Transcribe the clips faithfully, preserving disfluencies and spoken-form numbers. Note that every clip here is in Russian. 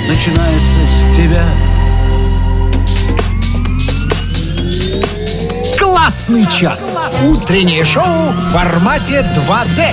начинается с тебя. Классный час. Утреннее шоу в формате два дэ.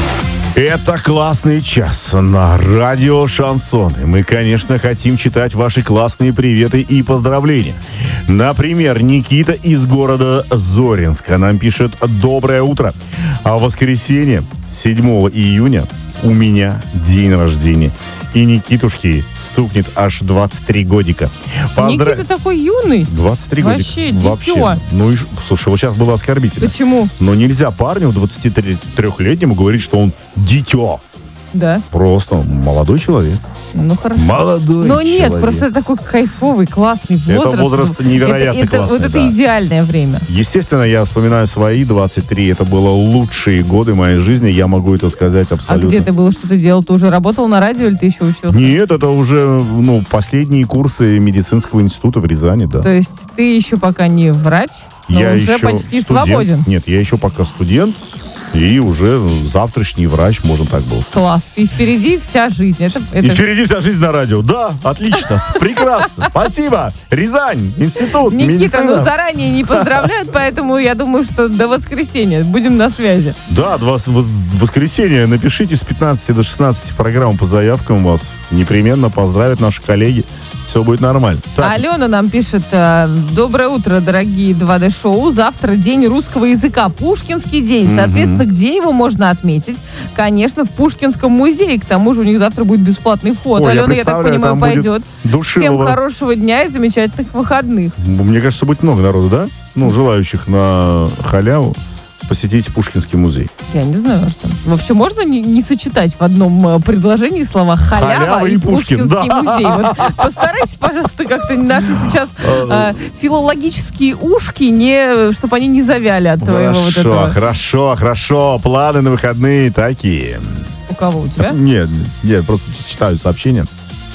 Это классный час на радио Шансон. И мы, конечно, хотим читать ваши классные приветы и поздравления. Например, Никита из города Зоринска нам пишет: «Доброе утро. А в воскресенье, седьмого июня, у меня день рождения. И Никитушки стукнет аж двадцать три годика». Поздра... Никита такой юный. двадцать три Вообще, годика. дитё. Вообще. Ну и, слушай, вот сейчас было оскорбительно. Почему? Но нельзя парню двадцатитрёхлетнему говорить, что он дитё. Да. Просто молодой человек. Ну хорошо. Молодой Но человек. нет, просто такой кайфовый, классный возраст. Это возраст невероятно это, это, классный. Вот это да. идеальное время. Естественно, я вспоминаю свои двадцать три. Это было лучшие годы моей жизни. Я могу это сказать абсолютно. А где ты был, что ты делал? Ты уже работал на радио или ты еще учился? Нет, это уже ну, последние курсы медицинского института в Рязани, да. То есть ты еще пока не врач, но я уже еще почти студент. свободен. Нет, я еще пока студент. И уже завтрашний врач, можно так было сказать. Класс. И впереди вся жизнь. Это, это... И впереди вся жизнь на радио. Да, отлично. Прекрасно. Спасибо. Рязань, институт Никита, медицина. ну заранее не поздравляют, поэтому я думаю, что до воскресенья будем на связи. Да, в воскресенье напишите с пятнадцати до шестнадцати программу по заявкам вас. Непременно поздравят наши коллеги. Все будет нормально. Так. Алена нам пишет: «Доброе утро, дорогие два дэ-шоу. Завтра день русского языка, Пушкинский день. Соответственно, где его можно отметить? Конечно, в Пушкинском музее. К тому же у них завтра будет бесплатный вход». Ой, Алена, я, я так понимаю, пойдет. Всем хорошего дня и замечательных выходных. Мне кажется, будет много народу, да? Ну, желающих на халяву посетить Пушкинский музей. Я не знаю, Артем. Вообще можно не, не сочетать в одном предложении слова «халява», халява и, и Пушкин. «Пушкинский Да. музей». Вот постарайся, пожалуйста, как-то наши сейчас э, филологические ушки, не, чтобы они не завяли от твоего хорошо, вот этого. Хорошо, хорошо. Планы на выходные такие. У кого? У тебя? Нет, нет, просто читаю сообщения.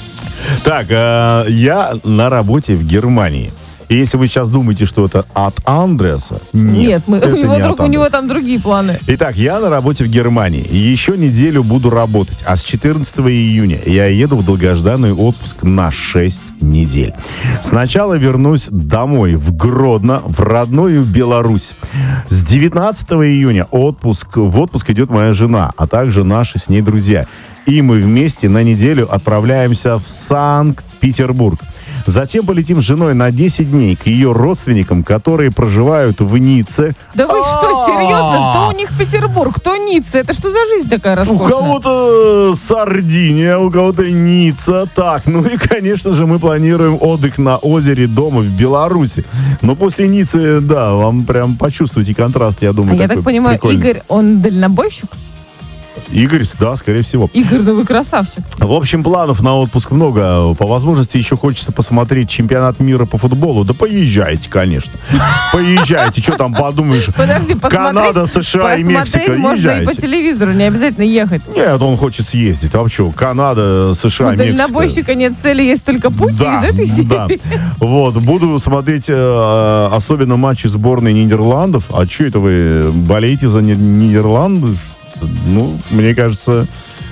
Так, э, я на работе в Германии. И если вы сейчас думаете, что это от Андреаса, нет, нет мы, это у, него не друг, от у него там другие планы. Итак, я на работе в Германии. И еще неделю буду работать. А с четырнадцатого июня я еду в долгожданный отпуск на шесть недель. Сначала вернусь домой, в Гродно, в родную Беларусь. С девятнадцатого июня отпуск, в отпуск идет моя жена, а также наши с ней друзья. И мы вместе на неделю отправляемся в Санкт-Петербург. Затем полетим с женой на десять дней к ее родственникам, которые проживают в Ницце. Да вы что, серьезно? Что у них Петербург? Кто Ницца? Это что за жизнь такая роскошная? У кого-то Сардиния, у кого-то Ницца. Так, ну и, конечно же, мы планируем отдых на озере дома в Беларуси. Но после Ниццы, да, вам прям почувствуете контраст, я думаю. А я так понимаю, прикольный. Игорь, он дальнобойщик? Игорь, да, скорее всего. Игорь, ну вы красавчик. В общем, планов на отпуск много. По возможности еще хочется посмотреть чемпионат мира по футболу. Да поезжайте, конечно. Поезжайте. Что там подумаешь? Подожди, Канада, США и Мексика. Посмотреть можно Езжайте. и по телевизору, не обязательно ехать. Нет, он хочет съездить. А что? Канада, США, У Мексика. дальнобойщика нет цели, есть только путь Да, из этой серии. да. Вот, буду смотреть э, особенно матчи сборной Нидерландов. А что это вы болеете за Ни- Нидерланды? Ну, мне кажется,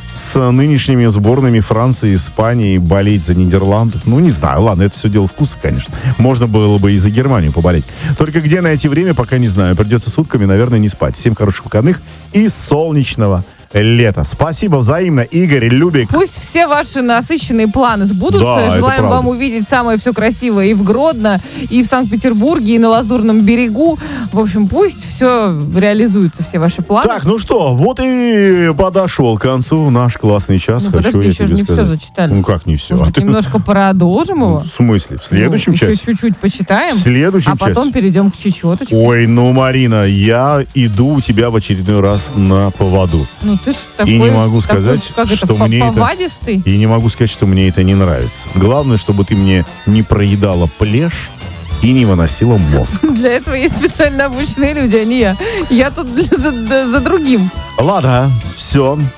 с нынешними сборными Франции и Испании болеть за Нидерландов, ну, не знаю, ладно, это все дело вкуса, конечно. Можно было бы и за Германию поболеть. Только где найти время, пока не знаю. Придется сутками, наверное, не спать. Всем хороших выходных и солнечного лета. Спасибо взаимно, Игорь, Любик. Пусть все ваши насыщенные планы сбудутся. Да, Желаем это вам правда. увидеть самое все красивое и в Гродно, и в Санкт-Петербурге, и на Лазурном берегу. В общем, пусть все реализуется, все ваши планы. Так, ну что, вот и подошел к концу наш классный час. Ну, Хочу подожди, я еще тебе же не сказать. все зачитали. Ну, как не все? Может, А ты- немножко продолжим его? В смысле? В следующем Ну, часе? Еще чуть-чуть почитаем, В следующем а потом часе? перейдем к чечеточке. Ой, ну, Марина, я иду у тебя в очередной раз на поводу. Ну ты ж такой, И не могу такой, сказать, как что это, мне это- повадистый. И не могу сказать, что мне это не нравится. Главное, чтобы ты мне не проедала плешь и не выносила мозг. Для этого есть специально обученные люди, а не я. Я тут для- за, за другим. Ладно, все.